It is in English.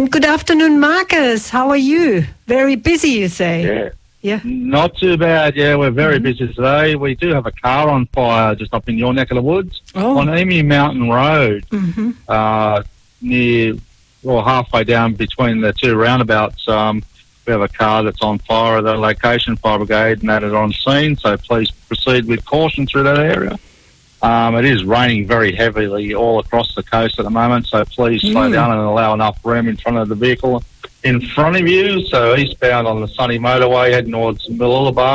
good afternoon, Marcus. How are you? Very busy, you say? Yeah. Yeah. Not too bad. Yeah, we're very busy today. We do have a car on fire just up in your neck of the woods on Emu Mountain Road, near, well, halfway down between the two roundabouts. We have a car that's on fire at the location. Fire brigade and that is on scene, so please proceed with caution through that area. It is raining very heavily all across the coast at the moment, so please slow down and allow enough room in front of the vehicle in front of you. So eastbound on the Sunny Motorway heading towards Mooloolaba.